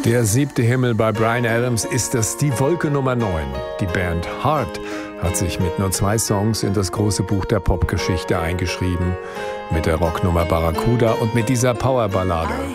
Der siebte Himmel bei Bryan Adams ist das die Wolke Nummer 9. Die Band Heart hat sich mit nur 2 Songs in das große Buch der Popgeschichte eingeschrieben. Mit der Rocknummer Barracuda und mit dieser Powerballade.